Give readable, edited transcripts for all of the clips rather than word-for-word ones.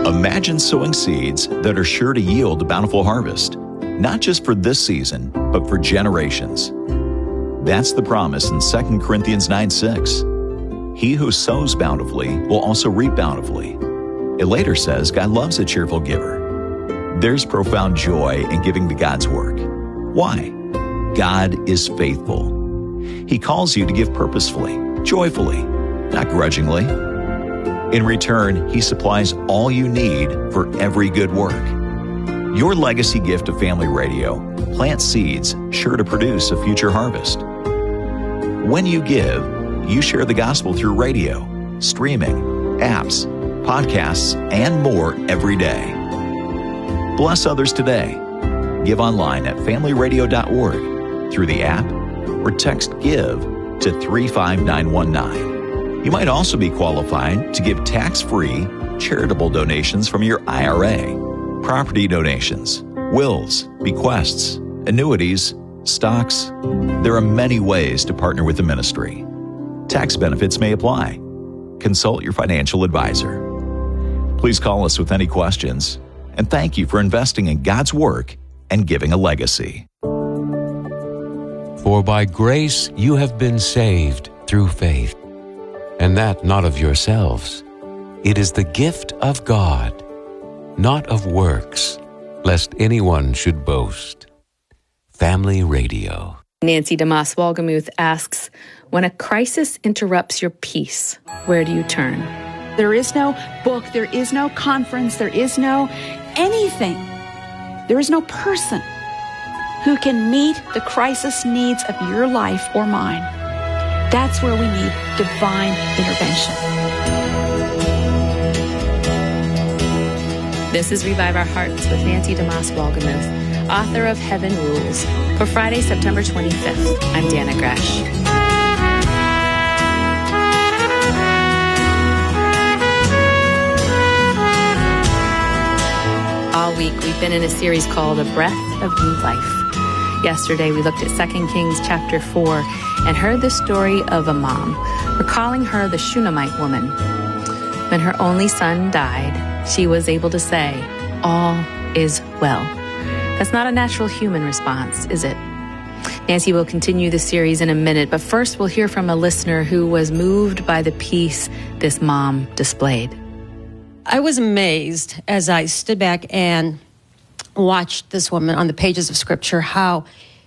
Imagine sowing seeds that are sure to yield a bountiful harvest, not just for this season, but for generations. That's the promise in 2 Corinthians 9:6. He who sows bountifully will also reap bountifully. It later says God loves a cheerful giver. There's profound joy in giving to God's work. Why? God is faithful. He calls you to give purposefully, joyfully, not grudgingly. In return, He supplies all you need for every good work. Your legacy gift of Family Radio plants seeds sure to produce a future harvest. When you give, you share the gospel through radio, streaming, apps, podcasts, and more every day. Bless others today. Give online at familyradio.org through the app or text GIVE to 35919. You might also be qualified to give tax-free charitable donations from your IRA, property donations, wills, bequests, annuities, stocks. There are many ways to partner with the ministry. Tax benefits may apply. Consult your financial advisor. Please call us with any questions, and thank you for investing in God's work and giving a legacy. For by grace you have been saved through faith, and that not of yourselves. It is the gift of God, not of works, lest anyone should boast. Family Radio. Nancy DeMoss Wolgemuth asks, when a crisis interrupts your peace, where do you turn? There is no book, there is no conference, there is no anything. There is no person who can meet the crisis needs of your life or mine. That's where we need divine intervention. This is Revive Our Hearts with Nancy DeMoss Wolgemuth, author of Heaven Rules, for Friday, September 25th. I'm Dana Gresh. All week, we've been in a series called A Breath of New Life. Yesterday, we looked at 2 Kings chapter 4 and heard the story of a mom. We're calling her the Shunammite woman. When her only son died, she was able to say, all is well. That's not a natural human response, is it? Nancy will continue the series in a minute, but first we'll hear from a listener who was moved by the peace this mom displayed. I was amazed as I stood back and watched this woman on the pages of Scripture, how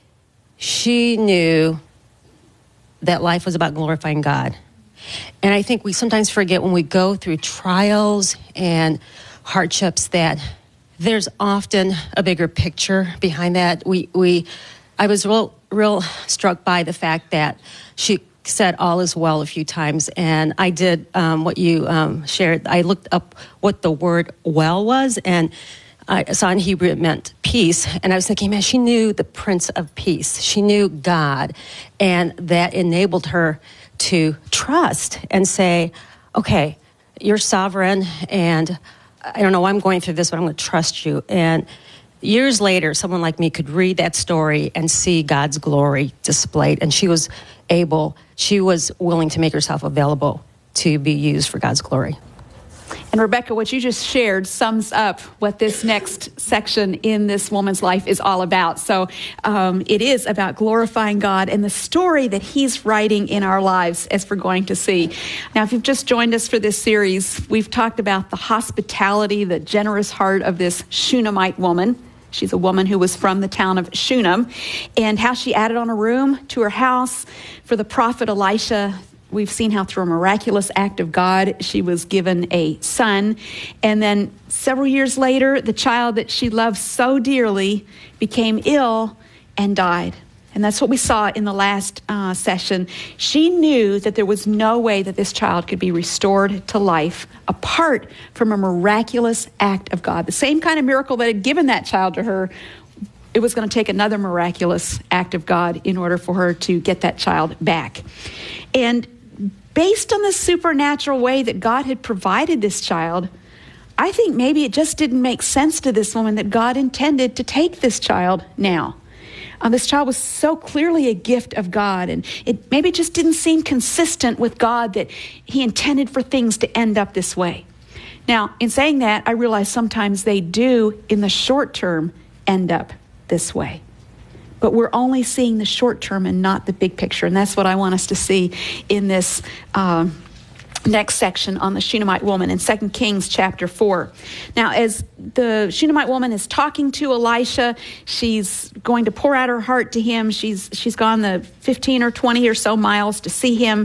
she knew that life was about glorifying God. And I think we sometimes forget when we go through trials and hardships that there's often a bigger picture behind that. I was real struck by the fact that she said all is well a few times, and I did what you shared. I looked up what the word well was, and I saw in Hebrew it meant peace, and I was thinking, man, she knew the Prince of Peace. She knew God, and that enabled her to trust and say, okay, you're sovereign, and I don't know why I'm going through this, but I'm going to trust you. And years later, someone like me could read that story and see God's glory displayed, and she was willing to make herself available to be used for God's glory. And Rebecca, what you just shared sums up what this next section in this woman's life is all about. So it is about glorifying God and the story that He's writing in our lives, as we're going to see. Now, if you've just joined us for this series, we've talked about the hospitality, the generous heart of this Shunammite woman. She's a woman who was from the town of Shunem, and how she added on a room to her house for the prophet Elisha. We've seen how through a miraculous act of God, she was given a son. And then several years later, the child that she loved so dearly became ill and died. And that's what we saw in the last session. She knew that there was no way that this child could be restored to life apart from a miraculous act of God. The same kind of miracle that had given that child to her, it was going to take another miraculous act of God in order for her to get that child back. And based on the supernatural way that God had provided this child, I think maybe it just didn't make sense to this woman that God intended to take this child now. This child was so clearly a gift of God, and it maybe just didn't seem consistent with God that He intended for things to end up this way. Now, in saying that, I realize sometimes they do, in the short term, end up this way. But we're only seeing the short term and not the big picture. And that's what I want us to see in this next section on the Shunammite woman in 2 Kings chapter 4. Now, as the Shunammite woman is talking to Elisha, she's going to pour out her heart to him. She's gone the 15 or 20 or so miles to see him.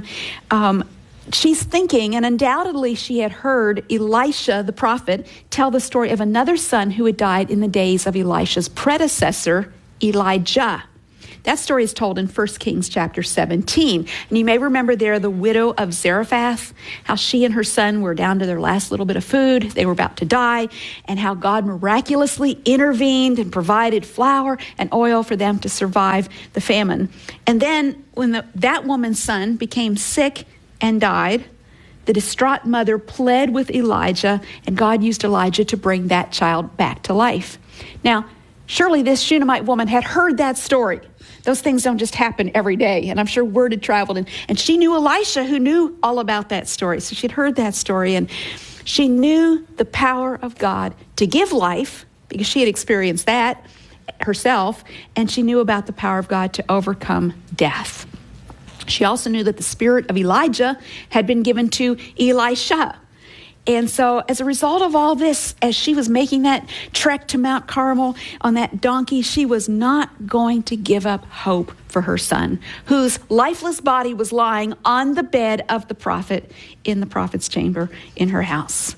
She's thinking, and undoubtedly she had heard Elisha, the prophet, tell the story of another son who had died in the days of Elisha's predecessor, Elijah. That story is told in 1 Kings chapter 17. And you may remember there the widow of Zarephath, how she and her son were down to their last little bit of food. They were about to die, and how God miraculously intervened and provided flour and oil for them to survive the famine. And then when that woman's son became sick and died, the distraught mother pled with Elijah, and God used Elijah to bring that child back to life. Now, surely this Shunammite woman had heard that story. Those things don't just happen every day. And I'm sure word had traveled. And she knew Elisha, who knew all about that story. So she'd heard that story. And she knew the power of God to give life, because she had experienced that herself. And she knew about the power of God to overcome death. She also knew that the spirit of Elijah had been given to Elisha. And so as a result of all this, as she was making that trek to Mount Carmel on that donkey, she was not going to give up hope for her son, whose lifeless body was lying on the bed of the prophet in the prophet's chamber in her house.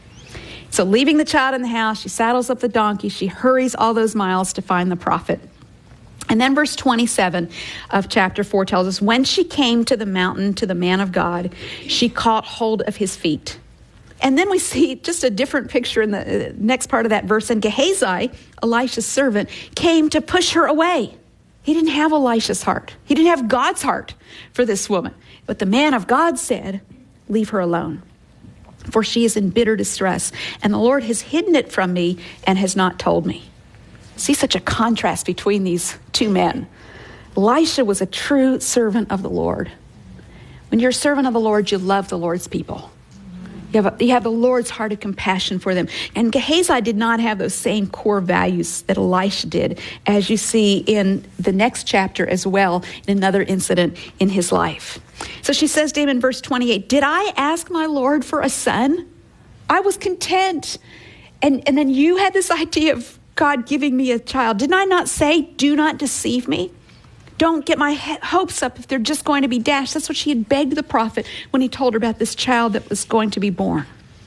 So leaving the child in the house, she saddles up the donkey. She hurries all those miles to find the prophet. And then verse 27 of chapter 4 tells us, when she came to the mountain to the man of God, she caught hold of his feet. And then we see just a different picture in the next part of that verse. And Gehazi, Elisha's servant, came to push her away. He didn't have Elisha's heart. He didn't have God's heart for this woman. But the man of God said, leave her alone, for she is in bitter distress, and the Lord has hidden it from me and has not told me. See such a contrast between these two men. Elisha was a true servant of the Lord. When you're a servant of the Lord, you love the Lord's people. You have the Lord's heart of compassion for them. And Gehazi did not have those same core values that Elisha did, as you see in the next chapter as well, in another incident in his life. So she says to him in verse 28, did I ask my Lord for a son? I was content. And then you had this idea of God giving me a child. Didn't I not say, do not deceive me? Don't get my hopes up if they're just going to be dashed. That's what she had begged the prophet when he told her about this child that was going to be born.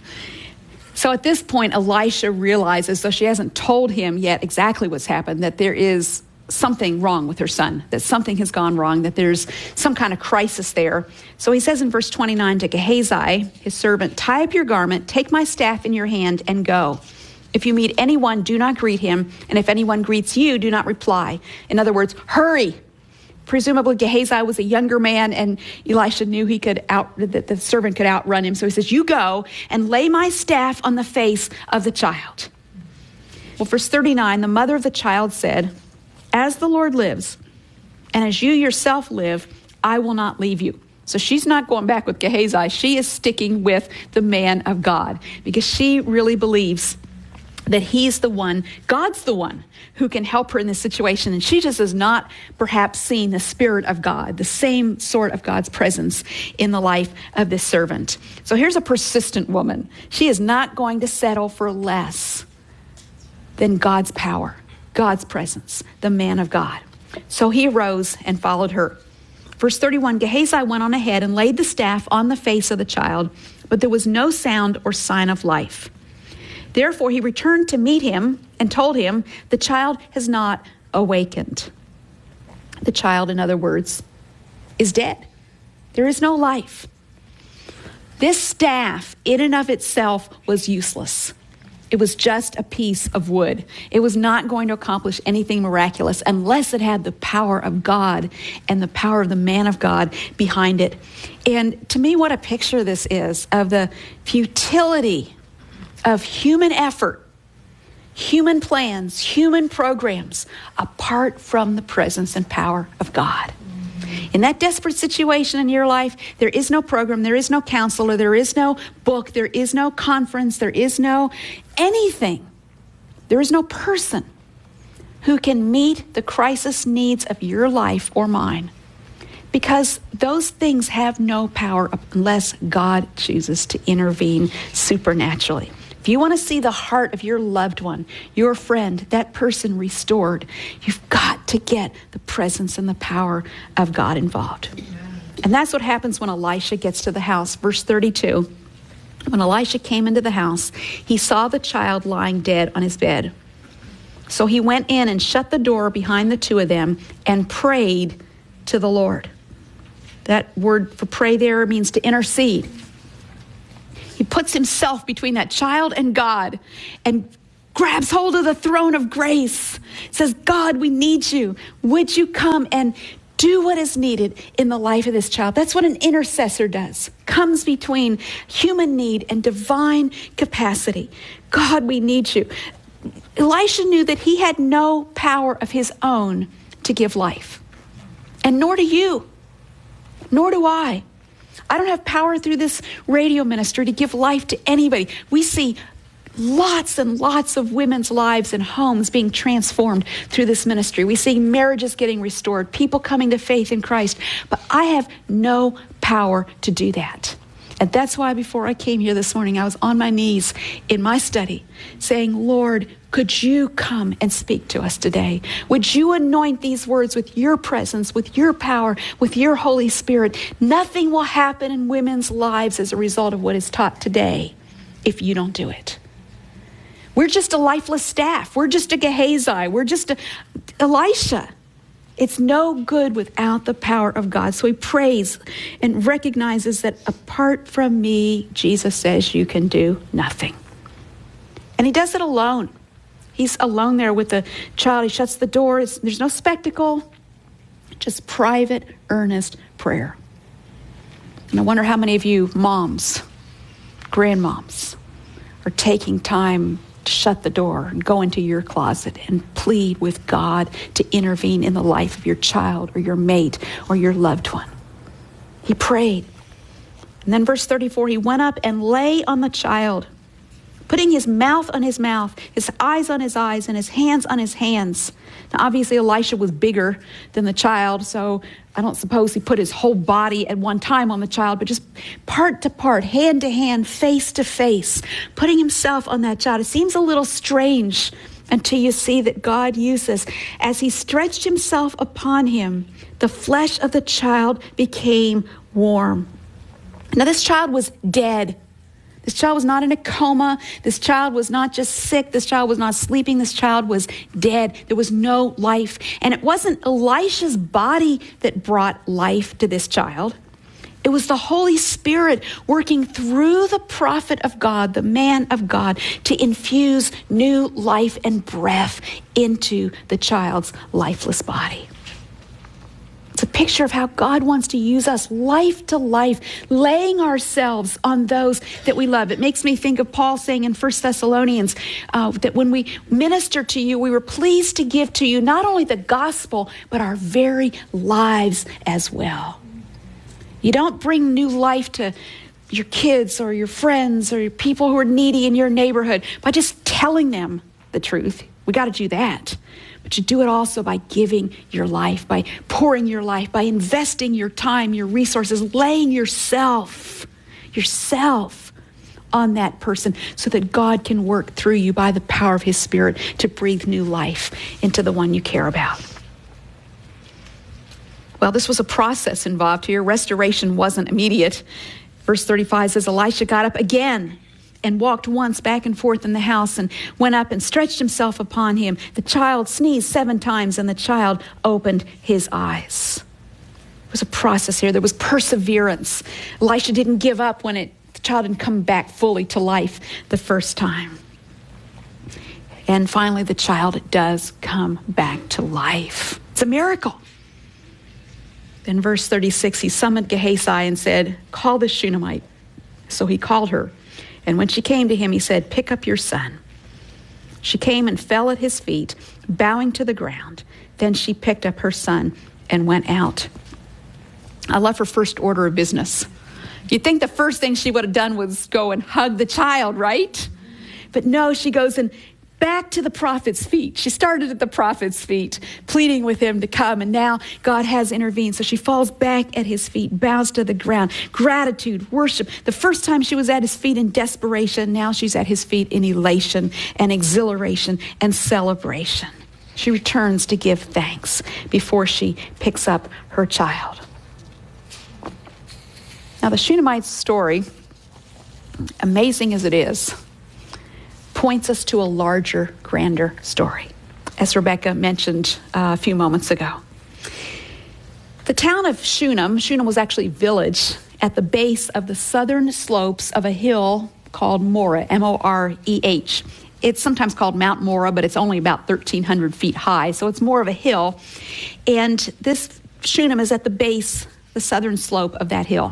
So at this point, Elisha realizes, though she hasn't told him yet exactly what's happened, that there is something wrong with her son, that something has gone wrong, that there's some kind of crisis there. So he says in verse 29 to Gehazi, his servant, tie up your garment, take my staff in your hand, and go. If you meet anyone, do not greet him, and if anyone greets you, do not reply. In other words, hurry. Presumably Gehazi was a younger man, and Elisha knew that the servant could outrun him. So he says, you go and lay my staff on the face of the child. Well, verse 39, the mother of the child said, as the Lord lives, and as you yourself live, I will not leave you. So she's not going back with Gehazi. She is sticking with the man of God, because she really believes that he's the one, God's the one who can help her in this situation. And she just has not perhaps seen the Spirit of God, the same sort of God's presence in the life of this servant. So here's a persistent woman. She is not going to settle for less than God's power, God's presence, the man of God. So he arose and followed her. Verse 31, Gehazi went on ahead and laid the staff on the face of the child, but there was no sound or sign of life. Therefore, he returned to meet him and told him, the child has not awakened. The child, in other words, is dead. There is no life. This staff, in and of itself, was useless. It was just a piece of wood. It was not going to accomplish anything miraculous unless it had the power of God and the power of the man of God behind it. And to me, what a picture this is of the futility of human effort, human plans, human programs, apart from the presence and power of God. In that desperate situation in your life, there is no program, there is no counselor, there is no book, there is no conference, there is no anything. There is no person who can meet the crisis needs of your life or mine, because those things have no power unless God chooses to intervene supernaturally. If you want to see the heart of your loved one, your friend, that person restored, you've got to get the presence and the power of God involved. And that's what happens when Elisha gets to the house. Verse 32, when Elisha came into the house, he saw the child lying dead on his bed. So he went in and shut the door behind the two of them and prayed to the Lord. That word for pray there means to intercede. He puts himself between that child and God and grabs hold of the throne of grace. Says, God, we need you. Would you come and do what is needed in the life of this child? That's what an intercessor does. Comes between human need and divine capacity. God, we need you. Elisha knew that he had no power of his own to give life. And nor do you. Nor do I. I don't have power through this radio ministry to give life to anybody. We see lots and lots of women's lives and homes being transformed through this ministry. We see marriages getting restored, people coming to faith in Christ. But I have no power to do that. And that's why before I came here this morning, I was on my knees in my study saying, Lord, could you come and speak to us today? Would you anoint these words with your presence, with your power, with your Holy Spirit? Nothing will happen in women's lives as a result of what is taught today if you don't do it. We're just a lifeless staff. We're just a Gehazi. We're just a Elisha. It's no good without the power of God. So he prays and recognizes that apart from me, Jesus says, you can do nothing. And he does it alone. He's alone there with the child. He shuts the door. There's no spectacle, just private, earnest prayer. And I wonder how many of you moms, grandmoms, are taking time to shut the door and go into your closet and plead with God to intervene in the life of your child or your mate or your loved one. He prayed. And then verse 34, he went up and lay on the child, putting his mouth on his mouth, his eyes on his eyes, and his hands on his hands. Now, obviously, Elisha was bigger than the child, so I don't suppose he put his whole body at one time on the child, but just part to part, hand to hand, face to face, putting himself on that child. It seems a little strange until you see that God uses. As he stretched himself upon him, the flesh of the child became warm. Now, this child was dead. This child was not in a coma. This child was not just sick. This child was not sleeping. This child was dead. There was no life. And it wasn't Elisha's body that brought life to this child. It was the Holy Spirit working through the prophet of God, the man of God, to infuse new life and breath into the child's lifeless body. It's a picture of how God wants to use us life to life, laying ourselves on those that we love. It makes me think of Paul saying in 1 Thessalonians that when we minister to you, we were pleased to give to you not only the gospel, but our very lives as well. You don't bring new life to your kids or your friends or your people who are needy in your neighborhood by just telling them the truth. We got to do that. But you do it also by giving your life, by pouring your life, by investing your time, your resources, laying yourself on that person so that God can work through you by the power of his Spirit to breathe new life into the one you care about. Well, this was a process involved here. Restoration wasn't immediate. Verse 35 says, Elisha got up again and walked once back and forth in the house and went up and stretched himself upon him. The child sneezed 7 times and the child opened his eyes. There was a process here. There was perseverance. Elisha didn't give up when the child didn't come back fully to life the first time. And finally, the child does come back to life. It's a miracle. In verse 36, he summoned Gehazi and said, call the Shunammite. So he called her. And when she came to him, he said, pick up your son. She came and fell at his feet, bowing to the ground. Then she picked up her son and went out. I love her first order of business. You'd think the first thing she would have done was go and hug the child, right? But no, she goes and back to the prophet's feet. She started at the prophet's feet, pleading with him to come, and now God has intervened. So she falls back at his feet, bows to the ground. Gratitude, worship. The first time she was at his feet in desperation, now she's at his feet in elation and exhilaration and celebration. She returns to give thanks before she picks up her child. Now, the Shunammite story, amazing as it is, points us to a larger, grander story, as Rebecca mentioned a few moments ago. The town of Shunem was actually a village at the base of the southern slopes of a hill called Moreh, M-O-R-E-H. It's sometimes called Mount Moreh, but it's only about 1,300 feet high, so it's more of a hill. And this Shunem is at the base, the southern slope of that hill.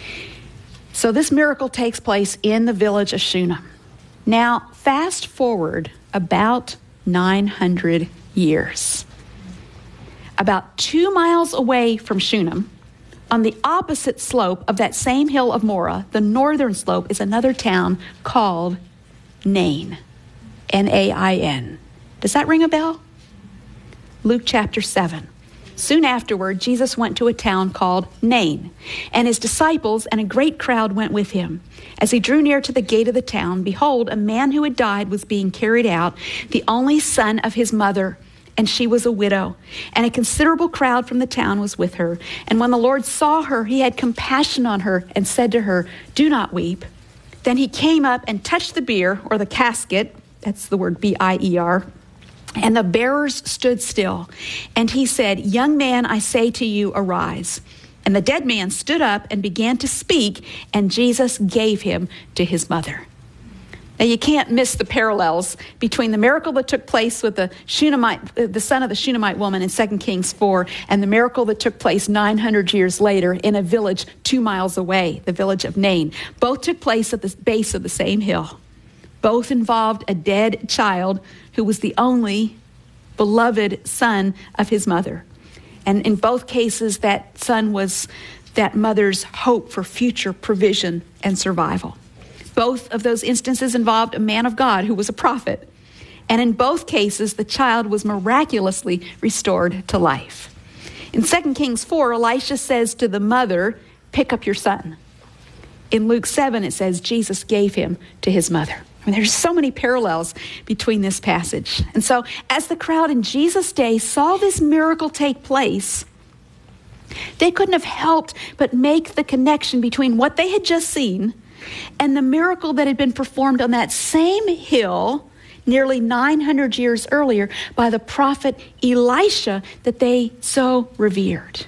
So this miracle takes place in the village of Shunem. Now, fast forward about 900 years. About 2 miles away from Shunem, on the opposite slope of that same hill of Moreh, the northern slope, is another town called Nain. N-A-I-N. Does that ring a bell? Luke chapter 7. Soon afterward, Jesus went to a town called Nain, and his disciples and a great crowd went with him. As he drew near to the gate of the town, behold, a man who had died was being carried out, the only son of his mother, and she was a widow. And a considerable crowd from the town was with her. And when the Lord saw her, he had compassion on her and said to her, "Do not weep." Then he came up and touched the bier, or the casket, that's the word B-I-E-R, and the bearers stood still. And he said, "Young man, I say to you, arise." And the dead man stood up and began to speak, and Jesus gave him to his mother. Now, you can't miss the parallels between the miracle that took place with the son of the Shunammite woman in 2 Kings 4, and the miracle that took place 900 years later in a village 2 miles away, the village of Nain. Both took place at the base of the same hill. Both involved a dead child who was the only beloved son of his mother. And in both cases, that son was that mother's hope for future provision and survival. Both of those instances involved a man of God who was a prophet. And in both cases, the child was miraculously restored to life. In 2 Kings 4, Elisha says to the mother, "Pick up your son." In Luke 7, it says Jesus gave him to his mother. I mean, there's so many parallels between this passage. And so as the crowd in Jesus' day saw this miracle take place, they couldn't have helped but make the connection between what they had just seen and the miracle that had been performed on that same hill nearly 900 years earlier by the prophet Elisha that they so revered.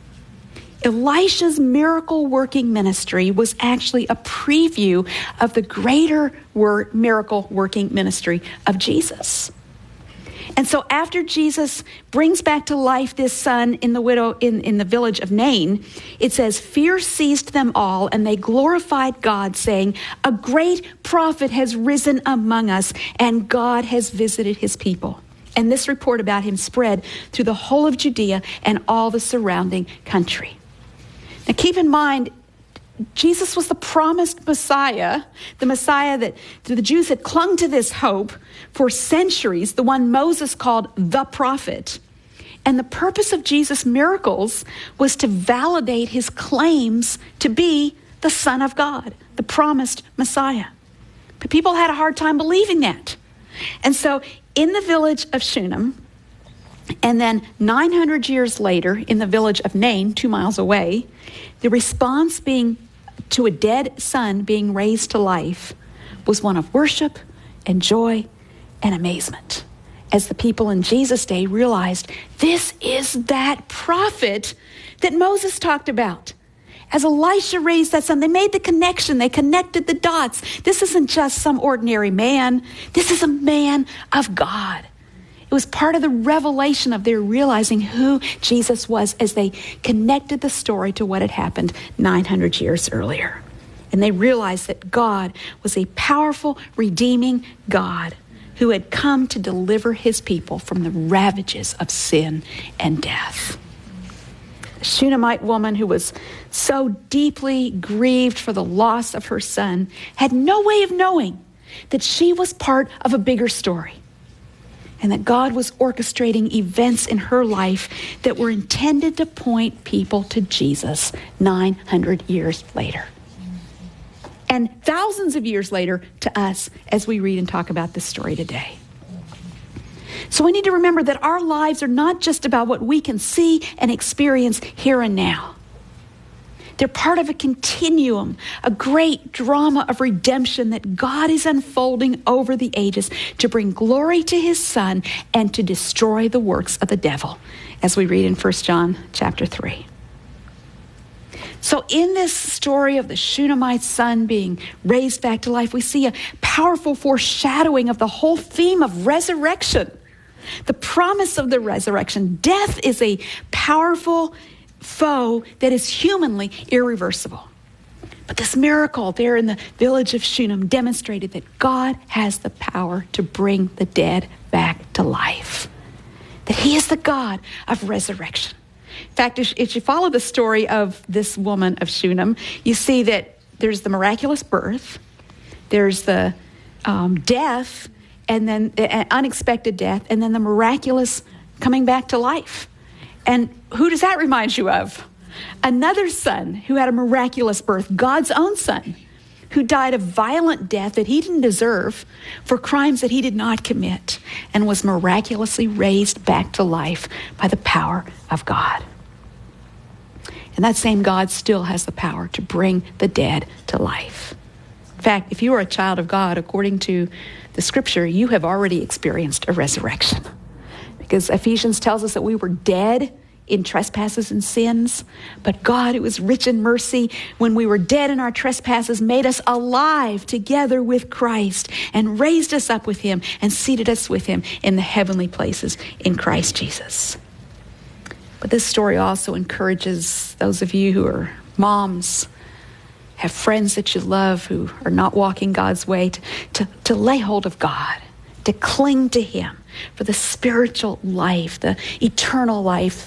Elisha's miracle-working ministry was actually a preview of the greater miracle-working ministry of Jesus. And so after Jesus brings back to life this son in the village of Nain, it says, "Fear seized them all, and they glorified God, saying, 'A great prophet has risen among us, and God has visited his people.' And this report about him spread through the whole of Judea and all the surrounding country." Now keep in mind, Jesus was the promised Messiah, the Messiah that the Jews had clung to this hope for centuries, the one Moses called the prophet. And the purpose of Jesus' miracles was to validate his claims to be the Son of God, the promised Messiah. But people had a hard time believing that. And so in the village of Shunem, and then 900 years later in the village of Nain, 2 miles away, the response being to a dead son being raised to life was one of worship and joy and amazement, as the people in Jesus' day realized this is that prophet that Moses talked about. As Elisha raised that son, they made the connection. They connected the dots. This isn't just some ordinary man. This is a man of God. It was part of the revelation of their realizing who Jesus was as they connected the story to what had happened 900 years earlier. And they realized that God was a powerful, redeeming God who had come to deliver his people from the ravages of sin and death. A Shunammite woman who was so deeply grieved for the loss of her son had no way of knowing that she was part of a bigger story, and that God was orchestrating events in her life that were intended to point people to Jesus 900 years later. And thousands of years later to us as we read and talk about this story today. So we need to remember that our lives are not just about what we can see and experience here and now. They're part of a continuum, a great drama of redemption that God is unfolding over the ages to bring glory to his Son and to destroy the works of the devil, as we read in 1 John chapter 3. So in this story of the Shunammite son being raised back to life, we see a powerful foreshadowing of the whole theme of resurrection, the promise of the resurrection. Death is a powerful foe that is humanly irreversible. But this miracle there in the village of Shunem demonstrated that God has the power to bring the dead back to life, that he is the God of resurrection. In fact, if you follow the story of this woman of Shunem, you see that there's the miraculous birth, there's the death, and then unexpected death, and then the miraculous coming back to life. And who does that remind you of? Another son who had a miraculous birth, God's own son, who died a violent death that he didn't deserve for crimes that he did not commit, and was miraculously raised back to life by the power of God. And that same God still has the power to bring the dead to life. In fact, if you are a child of God, according to the scripture, you have already experienced a resurrection. Because Ephesians tells us that we were dead in trespasses and sins, but God, who is rich in mercy, when we were dead in our trespasses, made us alive together with Christ and raised us up with him and seated us with him in the heavenly places in Christ Jesus. But this story also encourages those of you who are moms, have friends that you love who are not walking God's way, to lay hold of God, to cling to him for the spiritual life, the eternal life,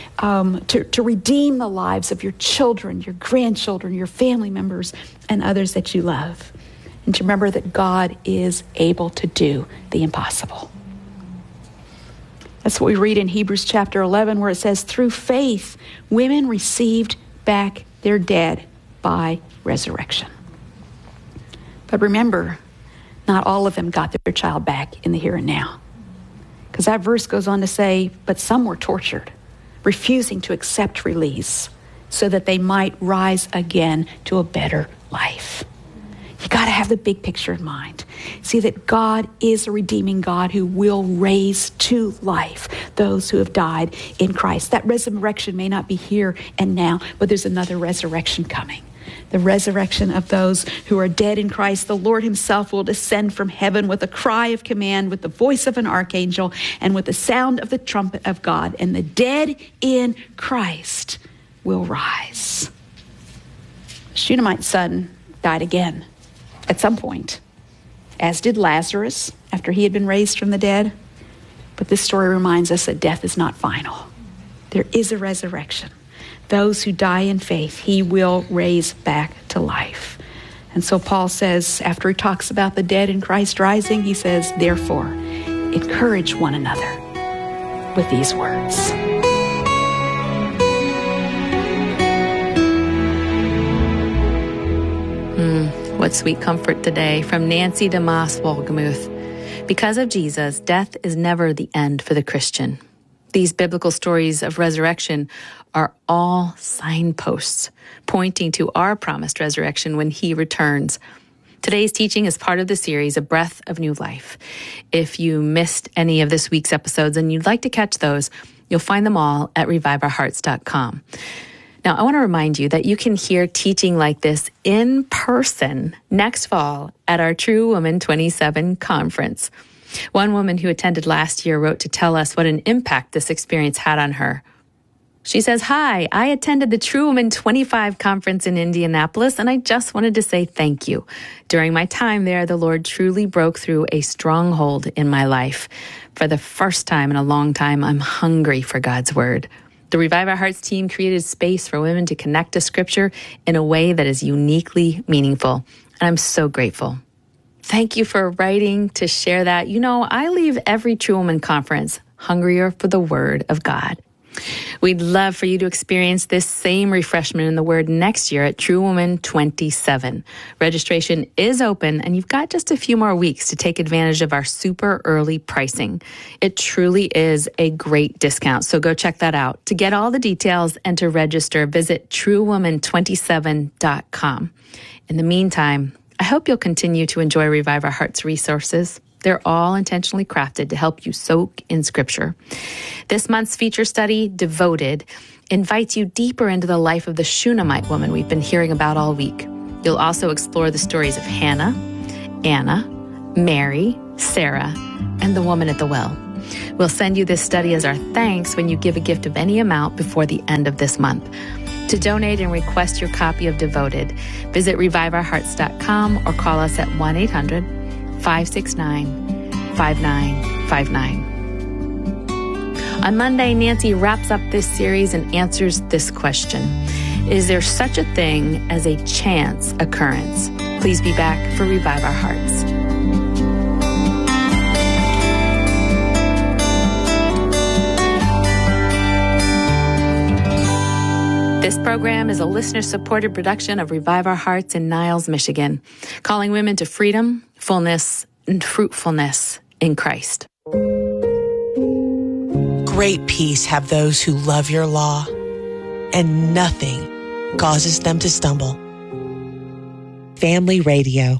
to redeem the lives of your children, your grandchildren, your family members, and others that you love. And to remember that God is able to do the impossible. That's what we read in Hebrews chapter 11, where it says, through faith, women received back their dead by resurrection. But remember, not all of them got their child back in the here and now. Because that verse goes on to say, but some were tortured, refusing to accept release so that they might rise again to a better life. You got to have the big picture in mind. See that God is a redeeming God who will raise to life those who have died in Christ. That resurrection may not be here and now, but there's another resurrection coming. The resurrection of those who are dead in Christ. The Lord himself will descend from heaven with a cry of command, with the voice of an archangel, and with the sound of the trumpet of God. And the dead in Christ will rise. Shunammite's son died again at some point, as did Lazarus after he had been raised from the dead. But this story reminds us that death is not final. There is a resurrection. Those who die in faith, he will raise back to life. And so Paul says, after he talks about the dead in Christ rising, he says, therefore, encourage one another with these words. What sweet comfort today from Nancy DeMoss Wolgemuth. Because of Jesus, death is never the end for the Christian. These biblical stories of resurrection are all signposts pointing to our promised resurrection when he returns. Today's teaching is part of the series, A Breath of New Life. If you missed any of this week's episodes and you'd like to catch those, you'll find them all at reviveourhearts.com. Now, I want to remind you that you can hear teaching like this in person next fall at our True Woman 27 conference. One woman who attended last year wrote to tell us what an impact this experience had on her. She says, hi, I attended the True Woman 25 conference in Indianapolis, and I just wanted to say thank you. During my time there, the Lord truly broke through a stronghold in my life. For the first time in a long time, I'm hungry for God's word. The Revive Our Hearts team created space for women to connect to Scripture in a way that is uniquely meaningful, and I'm so grateful. Thank you for writing to share that. You know, I leave every True Woman Conference hungrier for the Word of God. We'd love for you to experience this same refreshment in the Word next year at True Woman 27. Registration is open, and you've got just a few more weeks to take advantage of our super early pricing. It truly is a great discount, so go check that out. To get all the details and to register, visit truewoman27.com. In the meantime, I hope you'll continue to enjoy Revive Our Hearts resources. They're all intentionally crafted to help you soak in Scripture. This month's feature study, Devoted, invites you deeper into the life of the Shunammite woman we've been hearing about all week. You'll also explore the stories of Hannah, Anna, Mary, Sarah, and the woman at the well. We'll send you this study as our thanks when you give a gift of any amount before the end of this month. To donate and request your copy of Devoted, visit reviveourhearts.com or call us at 1-800-569-5959. On Monday, Nancy wraps up this series and answers this question. Is there such a thing as a chance occurrence? Please be back for Revive Our Hearts. This program is a listener-supported production of Revive Our Hearts in Niles, Michigan, calling women to freedom, fullness, and fruitfulness in Christ. Great peace have those who love your law, and nothing causes them to stumble. Family Radio.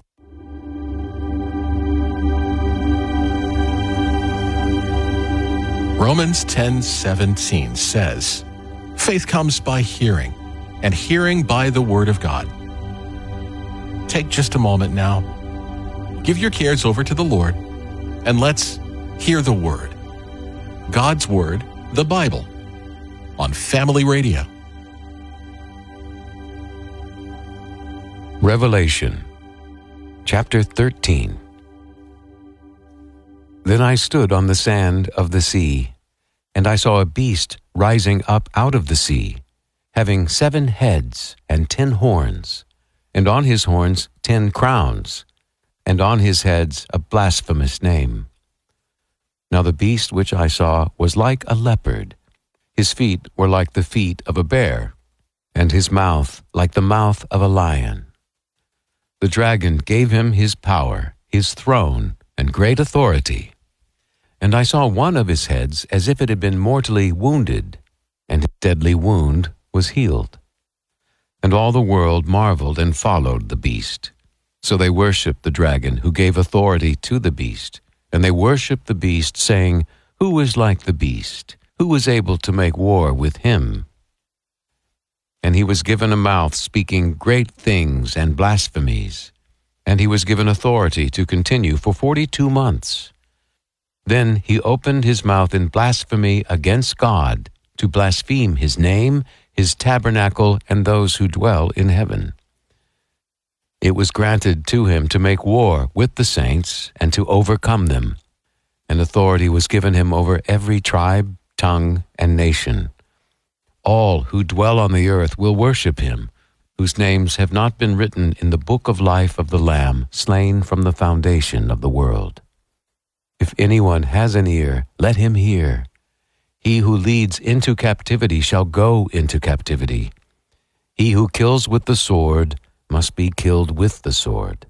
Romans 10:17 says, faith comes by hearing, and hearing by the Word of God. Take just a moment now. Give your cares over to the Lord, and let's hear the Word. God's Word, the Bible, on Family Radio. Revelation, chapter 13. Then I stood on the sand of the sea, and I saw a beast rising up out of the sea, having 7 heads and 10 horns, and on his horns 10 crowns, and on his heads a blasphemous name. Now the beast which I saw was like a leopard. His feet were like the feet of a bear, and his mouth like the mouth of a lion. The dragon gave him his power, his throne, and great authority. And I saw one of his heads as if it had been mortally wounded, and his deadly wound was healed. And all the world marveled and followed the beast. So they worshipped the dragon who gave authority to the beast, and they worshipped the beast, saying, Who is like the beast? Who is able to make war with him? And he was given a mouth speaking great things and blasphemies, and he was given authority to continue for 42 months. Then he opened his mouth in blasphemy against God, to blaspheme his name, his tabernacle, and those who dwell in heaven. It was granted to him to make war with the saints and to overcome them, and authority was given him over every tribe, tongue, and nation. All who dwell on the earth will worship him, whose names have not been written in the book of life of the Lamb, slain from the foundation of the world. If anyone has an ear, let him hear. He who leads into captivity shall go into captivity. He who kills with the sword must be killed with the sword.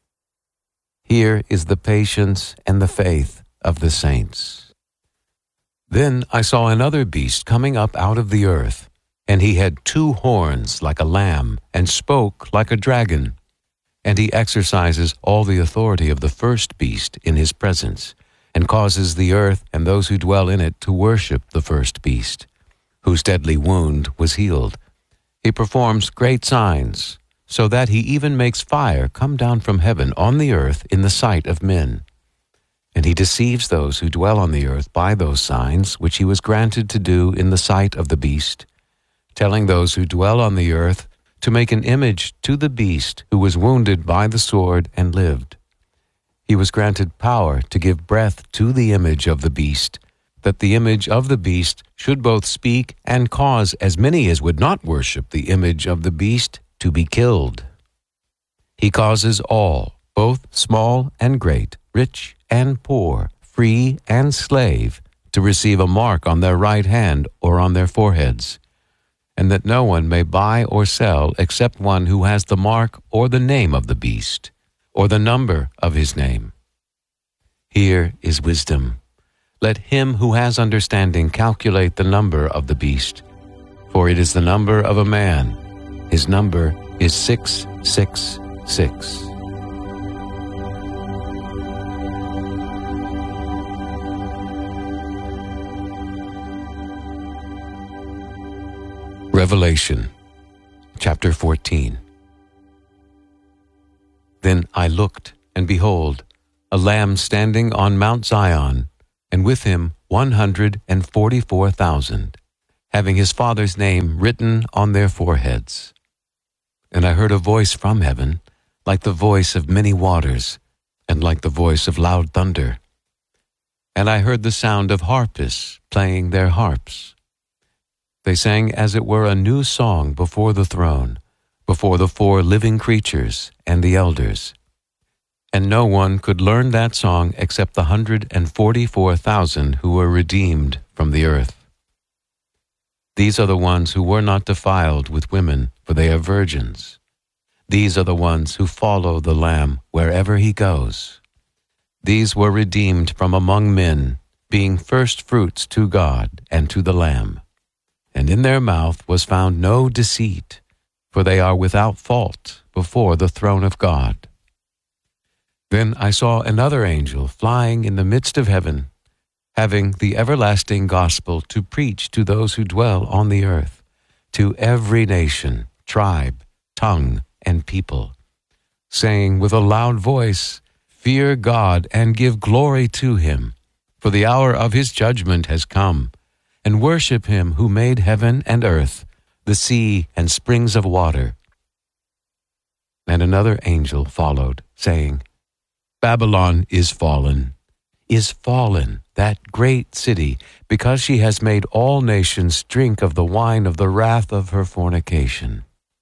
Here is the patience and the faith of the saints. Then I saw another beast coming up out of the earth, and he had 2 horns like a lamb, and spoke like a dragon. And he exercises all the authority of the first beast in his presence, and causes the earth and those who dwell in it to worship the first beast, whose deadly wound was healed. He performs great signs, so that he even makes fire come down from heaven on the earth in the sight of men. And he deceives those who dwell on the earth by those signs which he was granted to do in the sight of the beast, telling those who dwell on the earth to make an image to the beast who was wounded by the sword and lived. He was granted power to give breath to the image of the beast, that the image of the beast should both speak and cause as many as would not worship the image of the beast to be killed. He causes all, both small and great, rich and poor, free and slave, to receive a mark on their right hand or on their foreheads, and that no one may buy or sell except one who has the mark or the name of the beast, or the number of his name. Here is wisdom. Let him who has understanding calculate the number of the beast, for it is the number of a man. His number is 666. Revelation, chapter 14. Then I looked, and behold, a Lamb standing on Mount Zion, and with him 144,000, having his Father's name written on their foreheads. And I heard a voice from heaven, like the voice of many waters, and like the voice of loud thunder. And I heard the sound of harpists playing their harps. They sang as it were a new song before the throne, before the 4 living creatures and the elders. And no one could learn that song except the 144,000 who were redeemed from the earth. These are the ones who were not defiled with women, for they are virgins. These are the ones who follow the Lamb wherever he goes. These were redeemed from among men, being first fruits to God and to the Lamb. And in their mouth was found no deceit, for they are without fault before the throne of God. Then I saw another angel flying in the midst of heaven, having the everlasting gospel to preach to those who dwell on the earth, to every nation, tribe, tongue, and people, saying with a loud voice, Fear God and give glory to him, for the hour of his judgment has come, and worship him who made heaven and earth, the sea and springs of water. And another angel followed, saying, Babylon is fallen, that great city, because she has made all nations drink of the wine of the wrath of her fornication.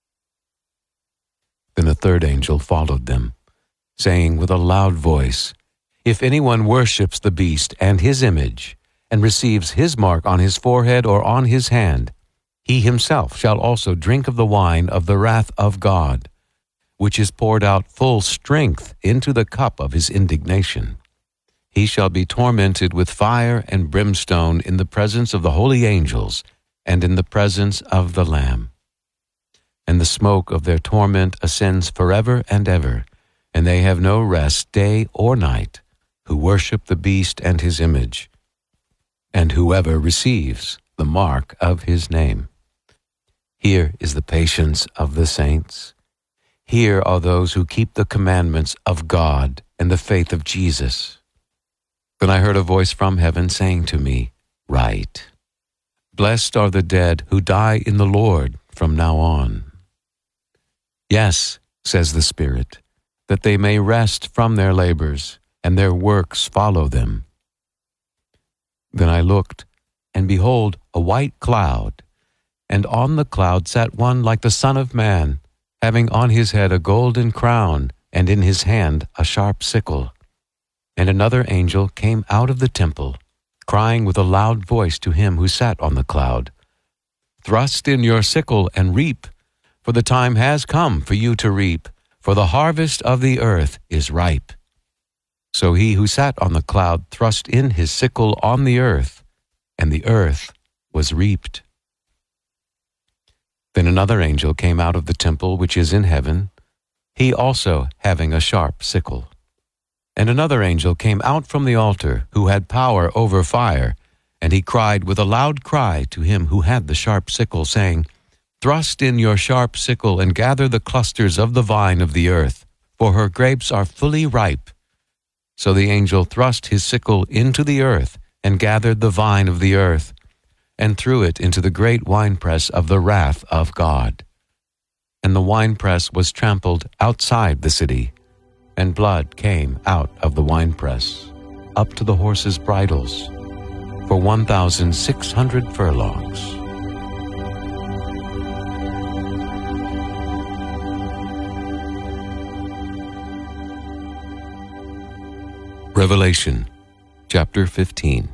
Then a third angel followed them, saying with a loud voice, If anyone worships the beast and his image, and receives his mark on his forehead or on his hand, he himself shall also drink of the wine of the wrath of God, which is poured out full strength into the cup of his indignation. He shall be tormented with fire and brimstone in the presence of the holy angels and in the presence of the Lamb. And the smoke of their torment ascends forever and ever, and they have no rest day or night, who worship the beast and his image, and whoever receives the mark of his name. Here is the patience of the saints. Here are those who keep the commandments of God and the faith of Jesus. Then I heard a voice from heaven saying to me, Write, Blessed are the dead who die in the Lord from now on. Yes, says the Spirit, that they may rest from their labors, and their works follow them. Then I looked, and behold, a white cloud, and on the cloud sat one like the Son of Man, having on his head a golden crown, and in his hand a sharp sickle. And another angel came out of the temple, crying with a loud voice to him who sat on the cloud, Thrust in your sickle and reap, for the time has come for you to reap, for the harvest of the earth is ripe. So he who sat on the cloud thrust in his sickle on the earth, and the earth was reaped. Then another angel came out of the temple which is in heaven, he also having a sharp sickle. And another angel came out from the altar, who had power over fire, and he cried with a loud cry to him who had the sharp sickle, saying, Thrust in your sharp sickle and gather the clusters of the vine of the earth, for her grapes are fully ripe. So the angel thrust his sickle into the earth and gathered the vine of the earth, and threw it into the great winepress of the wrath of God. And the winepress was trampled outside the city, and blood came out of the winepress, up to the horses' bridles. for 1,600 furlongs. Revelation, chapter 15.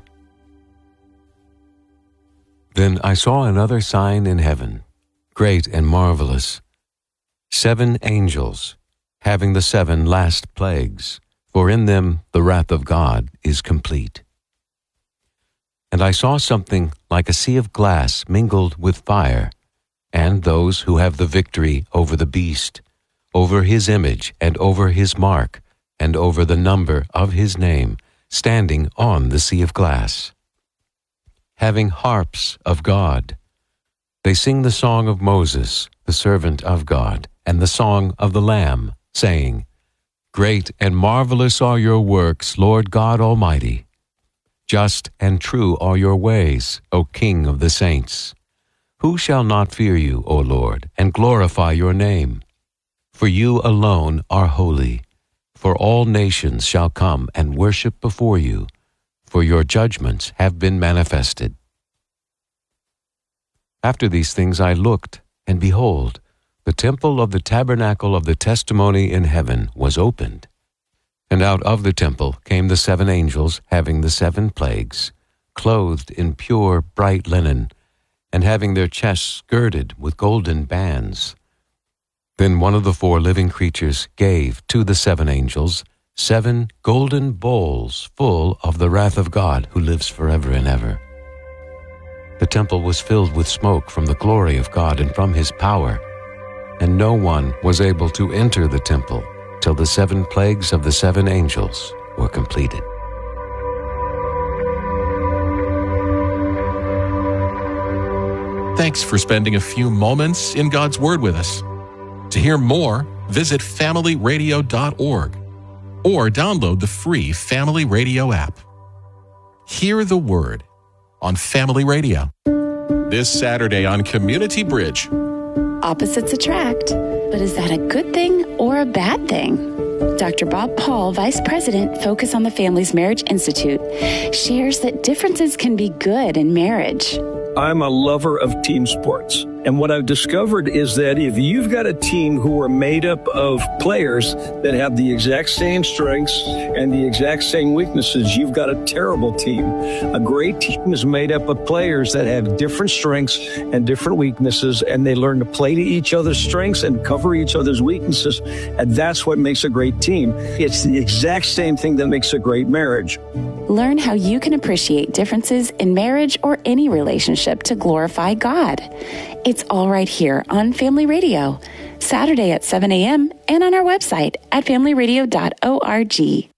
Then I saw another sign in heaven, great and marvelous, 7 angels, having the 7 last plagues, for in them the wrath of God is complete. And I saw something like a sea of glass mingled with fire, and those who have the victory over the beast, over his image and over his mark, and over the number of his name, standing on the sea of glass. Having harps of God, they sing the song of Moses, the servant of God, and the song of the Lamb, saying, Great and marvelous are your works, Lord God Almighty. Just and true are your ways, O King of the saints. Who shall not fear you, O Lord, and glorify your name? For you alone are holy. For all nations shall come and worship before you, for your judgments have been manifested. After these things I looked, and behold, the temple of the tabernacle of the testimony in heaven was opened. And out of the temple came the 7 angels having the 7 plagues, clothed in pure bright linen, and having their chests girded with golden bands. Then one of the 4 living creatures gave to the 7 angels 7 golden bowls full of the wrath of God who lives forever and ever. The temple was filled with smoke from the glory of God and from his power, and no one was able to enter the temple till the 7 plagues of the 7 angels were completed. Thanks for spending a few moments in God's Word with us. To hear more, visit familyradio.org or download the free Family Radio app. Hear the Word on Family Radio. This Saturday on Community Bridge. Opposites attract, but is that a good thing or a bad thing? Dr. Bob Paul, Vice President, Focus on the Family's Marriage Institute, shares that differences can be good in marriage. I'm a lover of team sports. And what I've discovered is that if you've got a team who are made up of players that have the exact same strengths and the exact same weaknesses, you've got a terrible team. A great team is made up of players that have different strengths and different weaknesses, and they learn to play to each other's strengths and cover each other's weaknesses. And that's what makes a great team. It's the exact same thing that makes a great marriage. Learn how you can appreciate differences in marriage or any relationship to glorify God. It's all right here on Family Radio, Saturday at 7 a.m. and on our website at familyradio.org.